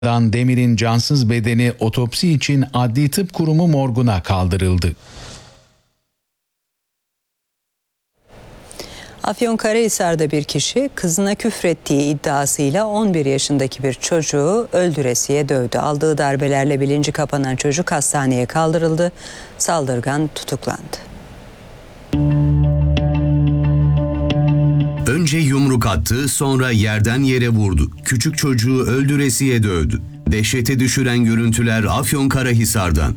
Demir'in cansız bedeni otopsi için Adli Tıp Kurumu morguna kaldırıldı. Afyonkarahisar'da bir kişi kızına küfrettiği iddiasıyla 11 yaşındaki bir çocuğu öldüresiye dövdü. Aldığı darbelerle bilinci kapanan çocuk hastaneye kaldırıldı. Saldırgan tutuklandı. Önce yumruk attı, sonra yerden yere vurdu. Küçük çocuğu öldüresiye dövdü. Dehşete düşüren görüntüler Afyonkarahisar'dan.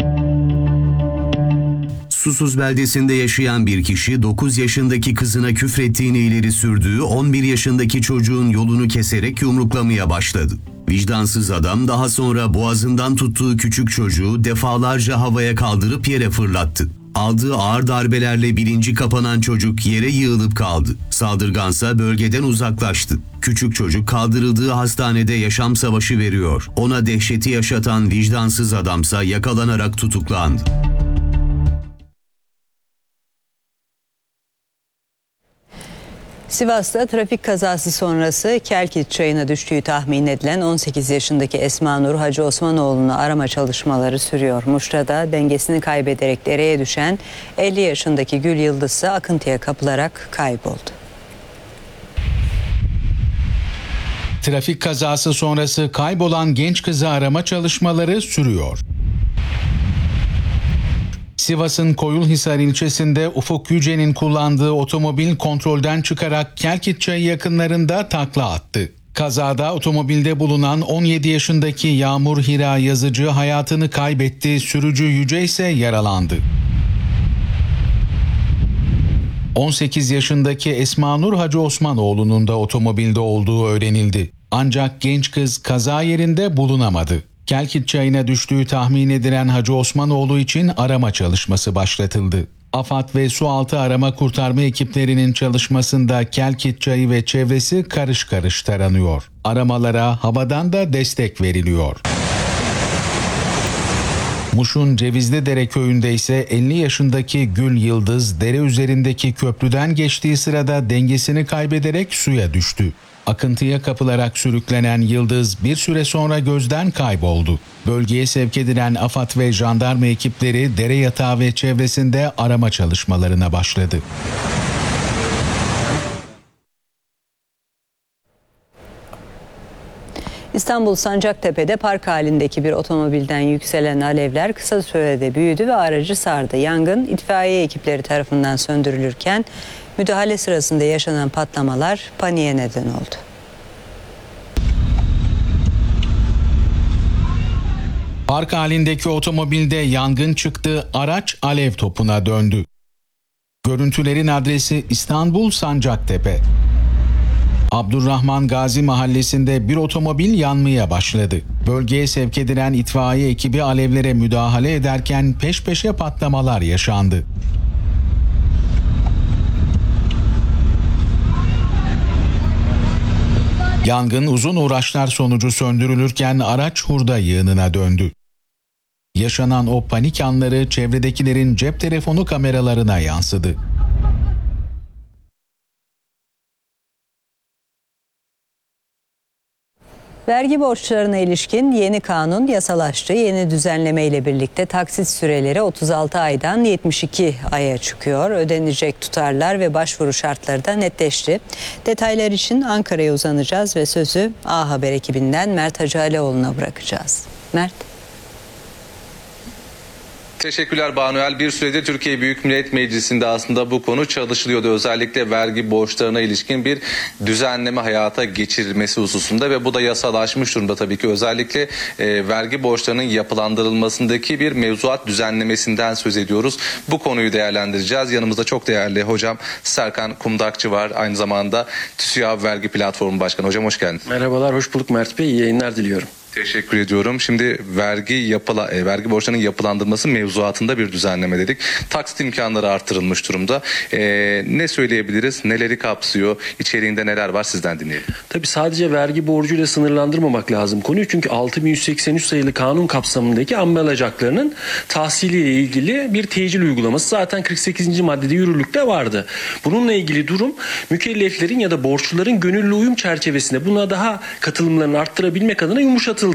Susuz beldesinde yaşayan bir kişi 9 yaşındaki kızına küfrettiğini ileri sürdüğü 11 yaşındaki çocuğun yolunu keserek yumruklamaya başladı. Vicdansız adam daha sonra boğazından tuttuğu küçük çocuğu defalarca havaya kaldırıp yere fırlattı. Aldığı ağır darbelerle bilinci kapanan çocuk yere yığılıp kaldı. Saldırgansa bölgeden uzaklaştı. Küçük çocuk kaldırıldığı hastanede yaşam savaşı veriyor. Ona dehşeti yaşatan vicdansız adamsa yakalanarak tutuklandı. Sivas'ta trafik kazası sonrası Kelkit Çayı'na düştüğü tahmin edilen 18 yaşındaki Esma Nur Hacı Osmanoğlu'nu arama çalışmaları sürüyor. Muşra'da dengesini kaybederek dereye düşen 50 yaşındaki Gül Yıldız ise akıntıya kapılarak kayboldu. Trafik kazası sonrası kaybolan genç kızı arama çalışmaları sürüyor. Sivas'ın Koyulhisar ilçesinde Ufuk Yüce'nin kullandığı otomobil kontrolden çıkarak Kelkit Çayı yakınlarında takla attı. Kazada otomobilde bulunan 17 yaşındaki Yağmur Hira Yazıcı hayatını kaybetti, sürücü Yüce ise yaralandı. 18 yaşındaki Esma Nur Hacı Osmanoğlu'nun da otomobilde olduğu öğrenildi. Ancak genç kız kaza yerinde bulunamadı. Kelkit Çayı'na düştüğü tahmin edilen Hacı Osmanoğlu için arama çalışması başlatıldı. AFAD ve sualtı arama kurtarma ekiplerinin çalışmasında Kelkit Çayı ve çevresi karış karış taranıyor. Aramalara havadan da destek veriliyor. Muş'un Cevizlidere köyünde ise 50 yaşındaki Gül Yıldız dere üzerindeki köprüden geçtiği sırada dengesini kaybederek suya düştü. Akıntıya kapılarak sürüklenen Yıldız bir süre sonra gözden kayboldu. Bölgeye sevk edilen AFAD ve jandarma ekipleri dere yatağı ve çevresinde arama çalışmalarına başladı. İstanbul Sancaktepe'de park halindeki bir otomobilden yükselen alevler kısa sürede büyüdü ve aracı sardı. Yangın itfaiye ekipleri tarafından söndürülürken müdahale sırasında yaşanan patlamalar paniğe neden oldu. Park halindeki otomobilde yangın çıktı, araç alev topuna döndü. Görüntülerin adresi İstanbul Sancaktepe. Abdurrahman Gazi mahallesinde bir otomobil yanmaya başladı. Bölgeye sevk edilen itfaiye ekibi alevlere müdahale ederken peş peşe patlamalar yaşandı. Yangın uzun uğraşlar sonucu söndürülürken araç hurda yığınına döndü. Yaşanan o panik anları çevredekilerin cep telefonu kameralarına yansıdı. Vergi borçlarına ilişkin yeni kanun yasalaştı. Yeni düzenleme ile birlikte taksit süreleri 36 aydan 72 aya çıkıyor. Ödenecek tutarlar ve başvuru şartları da netleşti. Detaylar için Ankara'ya uzanacağız ve sözü A Haber ekibinden Mert Hacıalioğlu'na bırakacağız. Mert. Teşekkürler Banuel. Bir süredir Türkiye Büyük Millet Meclisi'nde aslında bu konu çalışılıyordu. Özellikle vergi borçlarına ilişkin bir düzenleme hayata geçirilmesi hususunda ve bu da yasalaşmış durumda tabii ki. Özellikle vergi borçlarının yapılandırılmasındaki bir mevzuat düzenlemesinden söz ediyoruz. Bu konuyu değerlendireceğiz. Yanımızda çok değerli hocam Serkan Kumdakçı var. Aynı zamanda TÜSİAD Vergi Platformu Başkanı. Hocam hoş geldiniz. Merhabalar, hoş bulduk Mert Bey. İyi yayınlar diliyorum. Teşekkür ediyorum. Şimdi vergi borçlarının yapılandırılması mevzuatında bir düzenleme dedik. Taksit imkanları artırılmış durumda. Ne söyleyebiliriz? Neleri kapsıyor? İçeriğinde neler var? Sizden dinleyelim. Tabii sadece vergi borcuyla sınırlandırmamak lazım konuyu. Çünkü 6183 sayılı kanun kapsamındaki ambalaj haklarının tahsiliyle ilgili bir tecil uygulaması zaten 48. maddede yürürlükte vardı. Bununla ilgili durum mükelleflerin ya da borçluların gönüllü uyum çerçevesinde buna daha katılımlarını arttırabilmek adına yumuşatılmıştı.